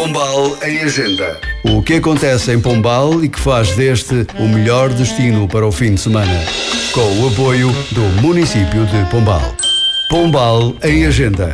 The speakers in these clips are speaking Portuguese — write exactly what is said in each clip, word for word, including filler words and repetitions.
Pombal em Agenda. O que acontece em Pombal e que faz deste o melhor destino para o fim de semana. Com o apoio do município de Pombal. Pombal em Agenda.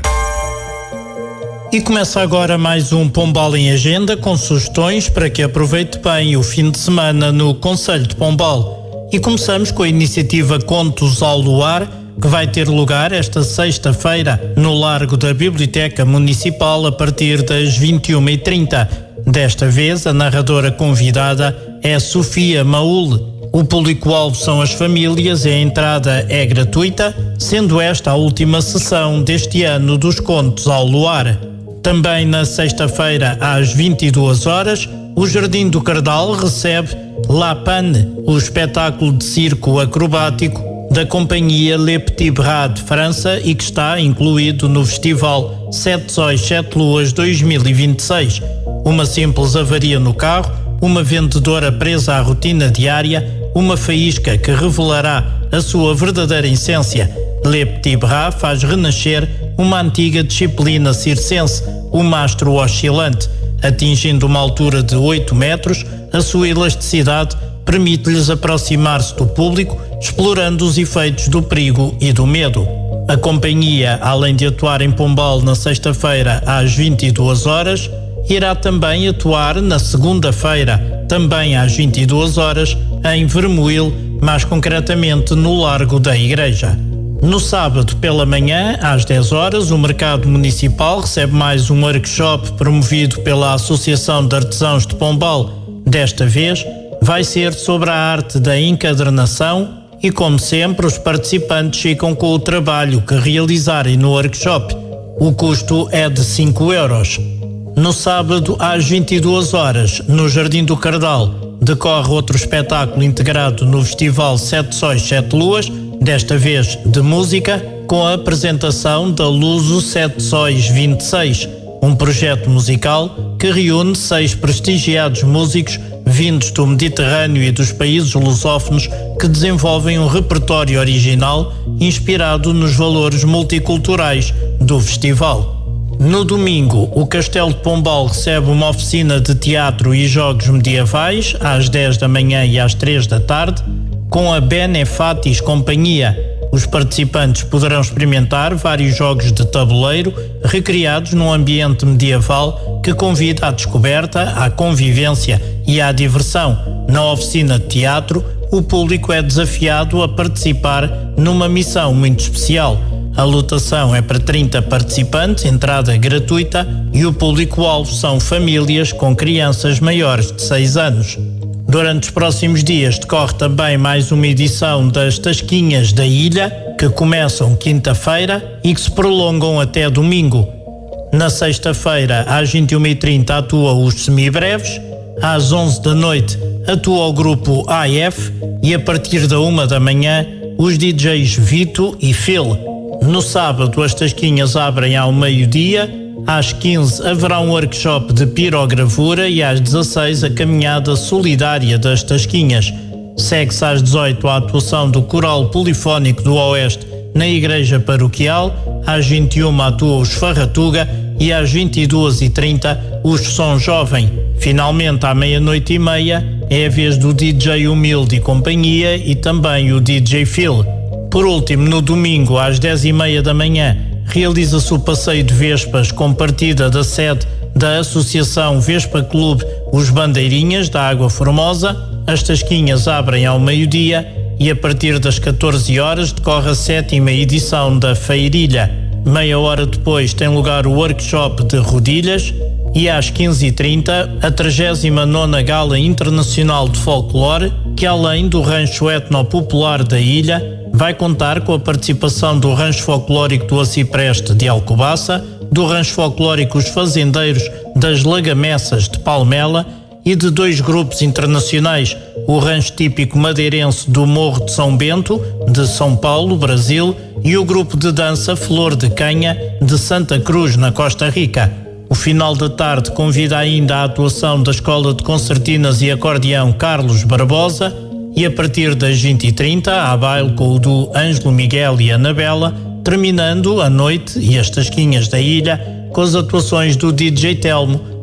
E começa agora mais um Pombal em Agenda com sugestões para que aproveite bem o fim de semana no concelho de Pombal. E começamos com a iniciativa Contos ao Luar, que vai ter lugar esta sexta-feira no Largo da Biblioteca Municipal a partir das vinte e uma e trinta. Desta vez, a narradora convidada é Sofia Maule. O público-alvo são as famílias e a entrada é gratuita, sendo esta a última sessão deste ano dos Contos ao Luar. Também na sexta-feira, às vinte e duas horas, o Jardim do Cardal recebe La Panne, o espetáculo de circo acrobático da companhia Le Petit Bras de França e que está incluído no Festival Sete Sóis Sete Luas dois mil e vinte e seis. Uma simples avaria no carro, uma vendedora presa à rotina diária, uma faísca que revelará a sua verdadeira essência. Le Petit Bras faz renascer uma antiga disciplina circense, o mastro oscilante. Atingindo uma altura de oito metros, a sua elasticidade permite-lhes aproximar-se do público, explorando os efeitos do perigo e do medo. A companhia, além de atuar em Pombal na sexta-feira às vinte e duas horas, irá também atuar na segunda-feira, também às vinte e duas horas, em Vermoil, mais concretamente no Largo da Igreja. No sábado pela manhã, às dez horas, o Mercado Municipal recebe mais um workshop promovido pela Associação de Artesãos de Pombal. Desta vez, vai ser sobre a arte da encadernação e, como sempre, os participantes ficam com o trabalho que realizarem no workshop. O custo é de cinco euros. No sábado, às vinte e duas horas, no Jardim do Cardal, decorre outro espetáculo integrado no Festival Sete Sóis Sete Luas, desta vez de música, com a apresentação da Luso Sete Sóis vinte e seis, um projeto musical que reúne seis prestigiados músicos vindos do Mediterrâneo e dos países lusófonos que desenvolvem um repertório original inspirado nos valores multiculturais do festival. No domingo, o Castelo de Pombal recebe uma oficina de teatro e jogos medievais às dez da manhã e às três da tarde, com a Benefatis Companhia. Os participantes poderão experimentar vários jogos de tabuleiro recriados num ambiente medieval que convida à descoberta, à convivência e à diversão. Na oficina de teatro, o público é desafiado a participar numa missão muito especial. A lotação é para trinta participantes, entrada gratuita, e o público-alvo são famílias com crianças maiores de seis anos. Durante os próximos dias decorre também mais uma edição das Tasquinhas da Ilha, que começam quinta-feira e que se prolongam até domingo. Na sexta-feira, às vinte e uma e trinta, atua os semibreves, às onze da noite atua o grupo A F e a partir da uma da manhã os D Js Vito e Phil. No sábado, as Tasquinhas abrem ao meio-dia. Às quinze haverá um workshop de pirogravura e às dezasseis a caminhada solidária das Tasquinhas. Segue-se às dezoito a atuação do Coral Polifónico do Oeste na Igreja Paroquial, às vinte e uma atua os Farratuga e às vinte e duas e trinta os Som Jovem. Finalmente, à meia-noite e meia, é a vez do D J Humilde e Companhia e também o D J Phil. Por último, no domingo, às dez e meia da manhã, realiza-se o passeio de Vespas com partida da sede da Associação Vespa Clube Os Bandeirinhas da Água Formosa. As Tasquinhas abrem ao meio-dia e a partir das catorze horas decorre a sétima edição da Feirilha. Meia hora depois tem lugar o workshop de rodilhas e às quinze e trinta a trigésima nona Gala Internacional de Folclore, que além do rancho etnopopular da ilha, vai contar com a participação do Rancho Folclórico do Acipreste de Alcobaça, do Rancho Folclórico Os Fazendeiros das Lagamessas de Palmela e de dois grupos internacionais, o Rancho Típico Madeirense do Morro de São Bento, de São Paulo, Brasil, e o grupo de dança Flor de Canha, de Santa Cruz, na Costa Rica. O final da tarde convida ainda a atuação da Escola de Concertinas e Acordeão Carlos Barbosa, e a partir das vinte e trinta há baile com o do Ângelo Miguel e Anabela, terminando a noite e as Tasquinhas da Ilha com as atuações do D J Telmo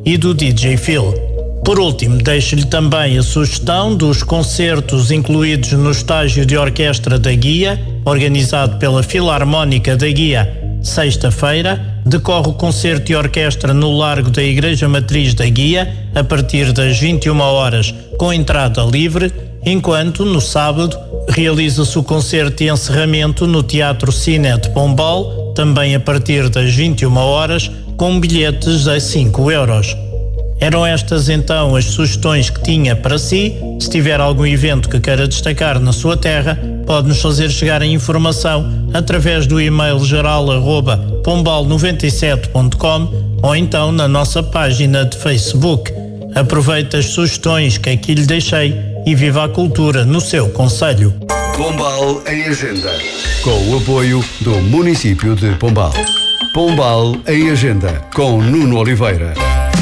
e do D J Phil. Por último, deixo-lhe também a sugestão dos concertos incluídos no estágio de orquestra da Guia, organizado pela Filarmónica da Guia. Sexta-feira, decorre o concerto de orquestra no Largo da Igreja Matriz da Guia, a partir das vinte e uma horas, com entrada livre, enquanto, no sábado, realiza-se o concerto de encerramento no Teatro Cine de Pombal, também a partir das vinte e uma horas, com bilhetes a cinco euros. Eram estas então as sugestões que tinha para si. Se tiver algum evento que queira destacar na sua terra, pode-nos fazer chegar a informação através do e-mail geral arroba pombal noventa e sete ponto com ou então na nossa página de Facebook. Aproveite as sugestões que aqui lhe deixei e viva a cultura no seu concelho. Pombal em Agenda, com o apoio do município de Pombal. Pombal em Agenda, com Nuno Oliveira.